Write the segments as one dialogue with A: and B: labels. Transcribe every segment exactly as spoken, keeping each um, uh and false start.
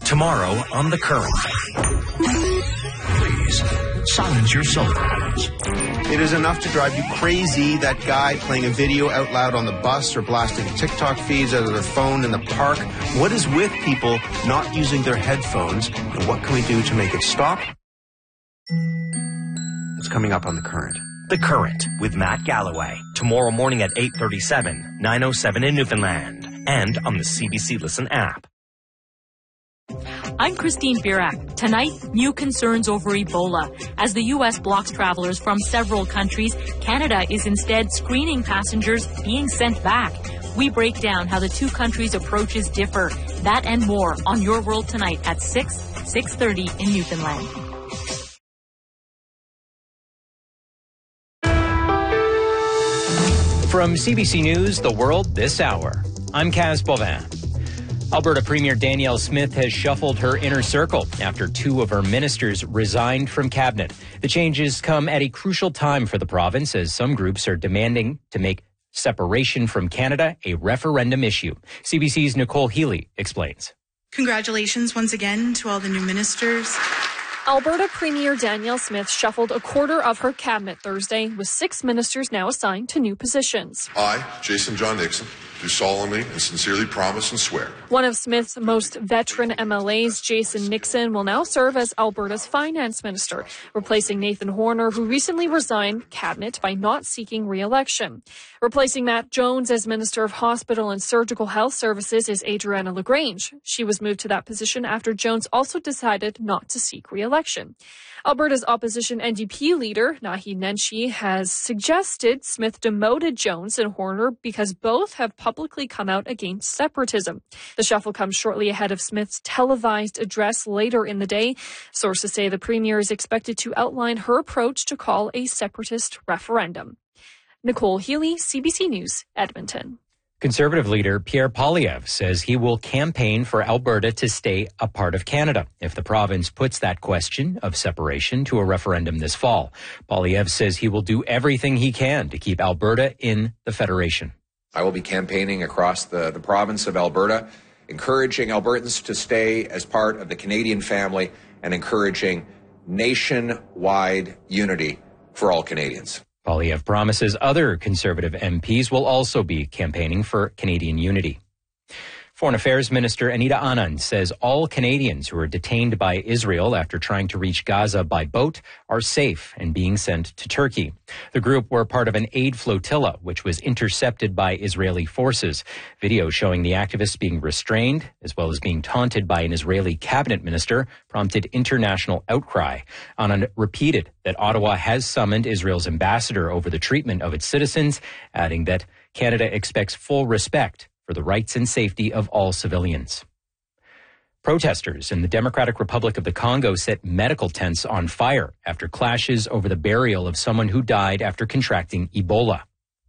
A: Tomorrow on The Current. Please, silence your cell phones.
B: It is enough to drive you crazy, that guy playing a video out loud on the bus or blasting TikTok feeds out of their phone in the park. What is with people not using their headphones, and what can we do to make it stop? It's coming up on The Current.
A: The Current with Matt Galloway. Tomorrow morning at eight thirty-seven, nine oh seven in Newfoundland, and on the C B C Listen app.
C: I'm Christine Birak. Tonight, new concerns over Ebola. As the U S blocks travelers from several countries, Canada is instead screening passengers being sent back. We break down how the two countries' approaches differ. That and more on Your World Tonight at six, six thirty in Newfoundland.
D: From C B C News, The World This Hour, I'm Kaz Bovin. Alberta Premier Danielle Smith has shuffled her inner circle after two of her ministers resigned from cabinet. The changes come at a crucial time for the province as some groups are demanding to make separation from Canada a referendum issue. C B C's Nicole Healy explains.
E: Congratulations once again to all the new ministers.
F: Alberta Premier Danielle Smith shuffled a quarter of her cabinet Thursday, with six ministers now assigned to new positions.
G: I, Jason John Nixon, do solemnly and sincerely promise and swear.
F: One of Smith's most veteran M L As, Jason Nixon, will now serve as Alberta's finance minister, replacing Nathan Horner, who recently resigned cabinet by not seeking re-election. Replacing Matt Jones as Minister of Hospital and Surgical Health Services is Adriana LaGrange. She was moved to that position after Jones also decided not to seek re-election. Alberta's opposition N D P leader, Naheed Nenshi, has suggested Smith demoted Jones and Horner because both have publicly come out against separatism. The shuffle comes shortly ahead of Smith's televised address later in the day. Sources say the premier is expected to outline her approach to call a separatist referendum. Nicole Healy, C B C News, Edmonton.
D: Conservative leader Pierre Poilievre says he will campaign for Alberta to stay a part of Canada if the province puts that question of separation to a referendum this fall. Poilievre says he will do everything he can to keep Alberta in the Federation.
H: I will be campaigning across the, the province of Alberta, encouraging Albertans to stay as part of the Canadian family and encouraging nationwide unity for all Canadians.
D: Poilievre promises other Conservative M Ps will also be campaigning for Canadian unity. Foreign Affairs Minister Anita Anand says all Canadians who are detained by Israel after trying to reach Gaza by boat are safe and being sent to Turkey. The group were part of an aid flotilla, which was intercepted by Israeli forces. Video showing the activists being restrained, as well as being taunted by an Israeli cabinet minister, prompted international outcry. Anand repeated that Ottawa has summoned Israel's ambassador over the treatment of its citizens, adding that Canada expects full respect for the rights and safety of all civilians. Protesters in the Democratic Republic of the Congo set medical tents on fire after clashes over the burial of someone who died after contracting Ebola.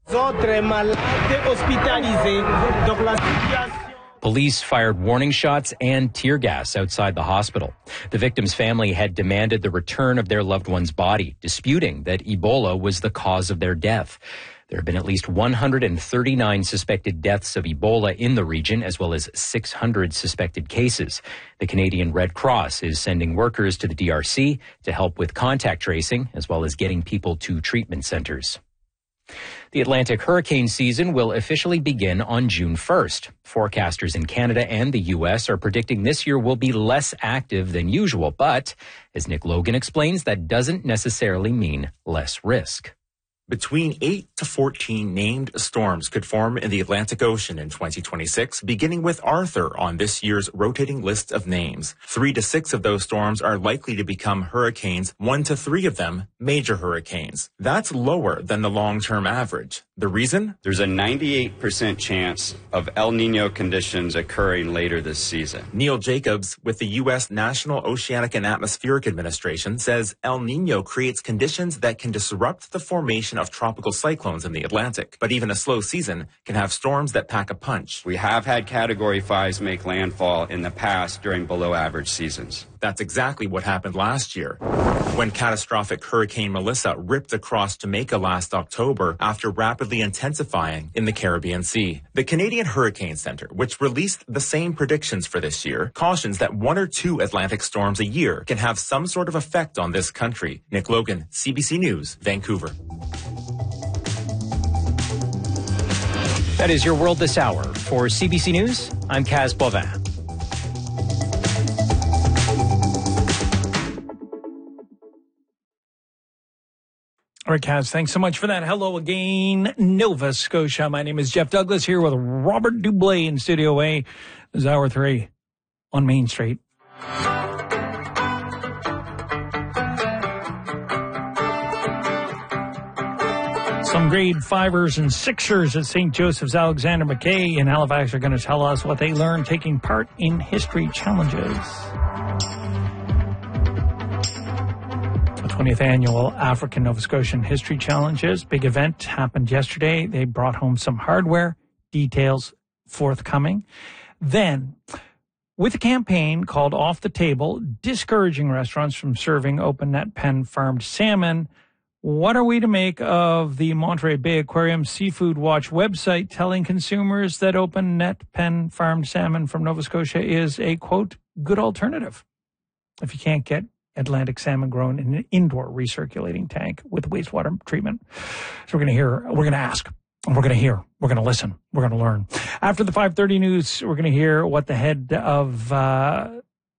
D: Police fired warning shots and tear gas outside the hospital. The victim's family had demanded the return of their loved one's body, disputing that Ebola was the cause of their death. There have been at least one hundred thirty-nine suspected deaths of Ebola in the region, as well as six hundred suspected cases. The Canadian Red Cross is sending workers to the D R C to help with contact tracing, as well as getting people to treatment centers. The Atlantic hurricane season will officially begin on June first. Forecasters in Canada and the U S are predicting this year will be less active than usual, but as Nick Logan explains, that doesn't necessarily mean less risk.
I: Between eight to fourteen named storms could form in the Atlantic Ocean in twenty twenty-six, beginning with Arthur on this year's rotating list of names. Three to six of those storms are likely to become hurricanes, one to three of them major hurricanes. That's lower than the long-term average. The reason?
J: There's a ninety-eight percent chance of El Nino conditions occurring later this season.
I: Neil Jacobs with the U S National Oceanic and Atmospheric Administration says El Nino creates conditions that can disrupt the formation of tropical cyclones in the Atlantic. But even a slow season can have storms that pack a punch.
J: We have had Category fives make landfall in the past during below average seasons.
I: That's exactly what happened last year, when catastrophic Hurricane Melissa ripped across Jamaica last October after rapidly intensifying in the Caribbean Sea. The Canadian Hurricane Center, which released the same predictions for this year, cautions that one or two Atlantic storms a year can have some sort of effect on this country. Nick Logan, C B C News, Vancouver.
D: That is your world this hour. For C B C News, I'm Kaz Bovin.
K: All right, Kaz, thanks so much for that. Hello again, Nova Scotia. My name is Jeff Douglas here with Robert Dublé in Studio A. This is Hour three on Main Street. Some grade fivers and sixers at Saint Joseph's Alexander Mackay in Halifax are going to tell us what they learned taking part in history challenges. The twentieth annual African Nova Scotian History Challenges, big event, happened yesterday. They brought home some hardware, details forthcoming. Then, with a campaign called Off the Table, discouraging restaurants from serving open net pen farmed salmon, what are we to make of the Monterey Bay Aquarium Seafood Watch website telling consumers that open net pen farmed salmon from Nova Scotia is a, quote, good alternative if you can't get Atlantic salmon grown in an indoor recirculating tank with wastewater treatment? So we're going to hear, we're going to ask, and we're going to hear, we're going to listen, we're going to learn. After the five thirty news, we're going to hear what the head of, uh,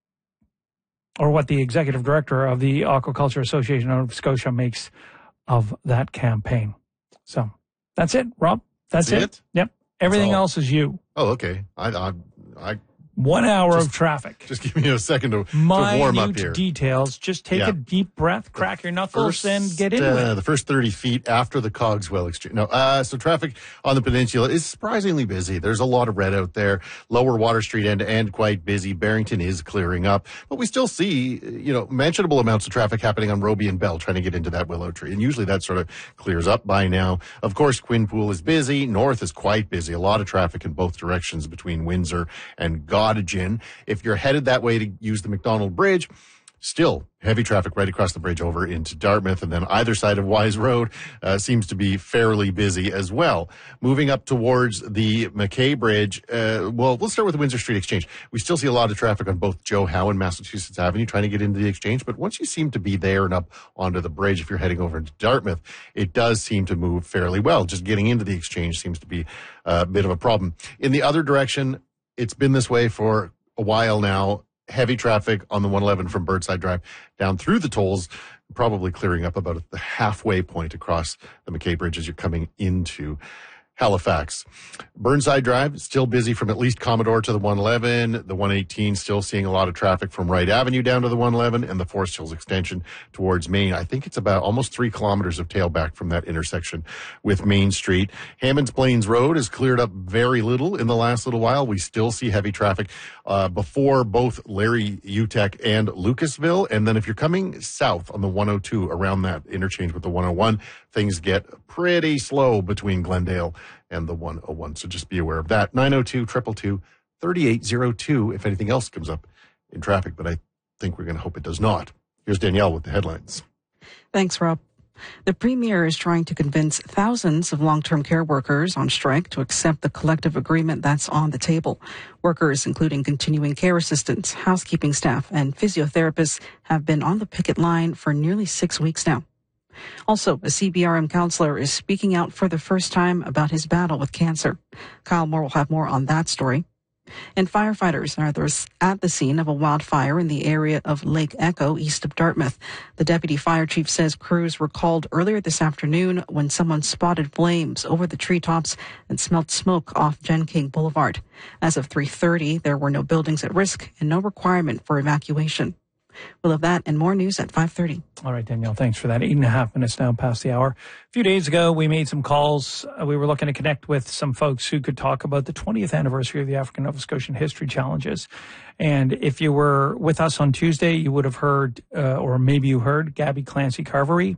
K: or what the executive director of the Aquaculture Association of Nova Scotia makes of that campaign. So that's it, Rob. That's, that's it? it. Yep. Everything that's else is you.
L: Oh, okay. I, I, I
K: One hour
L: just,
K: of traffic.
L: Just give me a second to, to
K: Minute
L: warm up here.
K: details. Just take
L: yeah.
K: a deep breath, crack
L: the
K: your knuckles,
L: first,
K: and get into
L: uh,
K: it.
L: The first thirty feet after the Cogswell Exchange. No, uh, so traffic on the peninsula is surprisingly busy. There's a lot of red out there. Lower Water Street end to end quite busy. Barrington is clearing up. But we still see, you know, mentionable amounts of traffic happening on Robie and Bell trying to get into that Willow Tree. And usually that sort of clears up by now. Of course, Quinpool is busy. North is quite busy. A lot of traffic in both directions between Windsor and Gottingen. If you're headed that way to use the McDonald Bridge, still heavy traffic right across the bridge over into Dartmouth, and then either side of Wise Road uh, seems to be fairly busy as well. Moving up towards the Mackay Bridge, uh, well, we'll start with the Windsor Street Exchange. We still see a lot of traffic on both Joe Howe and Massachusetts Avenue trying to get into the Exchange, but once you seem to be there and up onto the bridge, if you're heading over into Dartmouth, it does seem to move fairly well. Just getting into the Exchange seems to be a bit of a problem. In the other direction, it's been this way for a while now. Heavy traffic on the one eleven from Birdside Drive down through the tolls, probably clearing up about the halfway point across the Mackay Bridge as you're coming into Halifax. Burnside Drive, still busy from at least Commodore to the one eleven. The one eighteen still seeing a lot of traffic from Wright Avenue down to the one eleven, and the Forest Hills extension towards Main. I think it's about almost three kilometers of tailback from that intersection with Main Street. Hammonds Plains Road has cleared up very little in the last little while. We still see heavy traffic uh, before both Larry Utech and Lucasville. And then if you're coming south on the one oh two around that interchange with the one oh one, things get pretty slow between Glendale and the one oh one. So just be aware of that. nine oh two, two two two, three eight oh two if anything else comes up in traffic, but I think we're going to hope it does not. Here's Danielle with the headlines.
M: Thanks, Rob. The Premier is trying to convince thousands of long-term care workers on strike to accept the collective agreement that's on the table. Workers, including continuing care assistants, housekeeping staff, and physiotherapists, have been on the picket line for nearly six weeks now. Also, a C B R M counselor is speaking out for the first time about his battle with cancer. Kyle Moore will have more on that story. And firefighters are at the scene of a wildfire in the area of Lake Echo, east of Dartmouth. The deputy fire chief says crews were called earlier this afternoon when someone spotted flames over the treetops and smelled smoke off Jen King Boulevard. As of three thirty, there were no buildings at risk and no requirement for evacuation. We'll have that and more news at five thirty.
K: All right, Danielle, thanks for that. Eight and a half minutes now past the hour. A few days ago, we made some calls. Uh, we were looking to connect with some folks who could talk about the twentieth anniversary of the African Nova Scotian History Challenges. And if you were with us on Tuesday, you would have heard, uh, or maybe you heard, Gabby Clancy Carvery.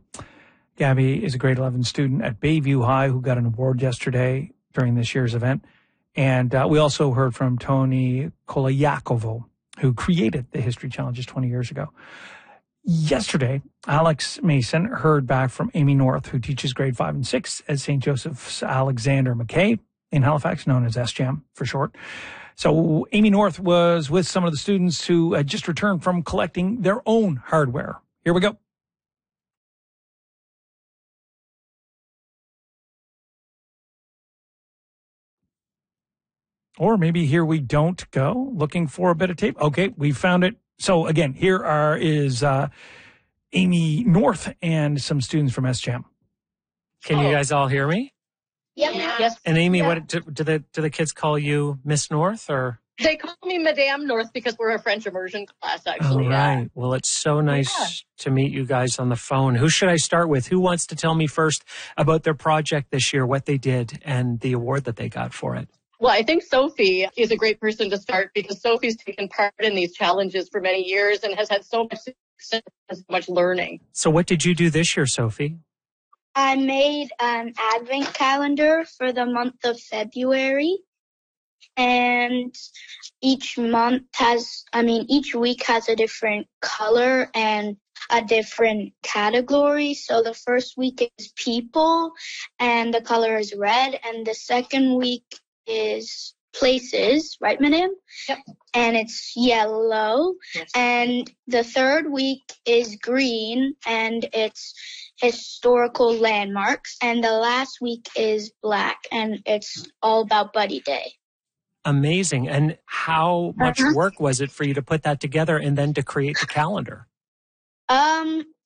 K: Gabby is a grade eleven student at Bayview High who got an award yesterday during this year's event. And uh, we also heard from Tony Kolayakovo, who created the History Challenges twenty years ago. Yesterday, Alex Mason heard back from Amy North, who teaches grade five and six at Saint Joseph's Alexander Mackay in Halifax, known as S J A M for short. So Amy North was with some of the students who had just returned from collecting their own hardware. Here we go. Or maybe here we don't go, looking for a bit of tape. Okay, we found it. So again, here are is uh, Amy North and some students from S J A M.
N: Can you guys all hear me?
O: Yep. Yeah. Yes.
N: And Amy,
O: yeah.
N: what do, do the do the kids call you, Miss North, or?
O: They call me Madame North because we're a French immersion class, actually.
N: All right. Yeah. Well, it's so nice yeah. to meet you guys on the phone. Who should I start with? Who wants to tell me first about their project this year, what they did, and the award that they got for it?
O: Well, I think Sophie is a great person to start because Sophie's taken part in these challenges for many years and has had so much success and so much learning.
N: So what did you do this year, Sophie?
P: I made an advent calendar for the month of February. And each month has, I mean, each week has a different color and a different category. So the first week is people and the color is red. And the second week is places, right, Madam?
O: Yep.
P: And it's yellow.
O: Yes.
P: And the third week is green and it's historical landmarks. And the last week is black and it's all about Buddy Day.
N: Amazing. And how much
P: uh-huh.
N: work was it for you to put that together and then to create the calendar?
P: Um,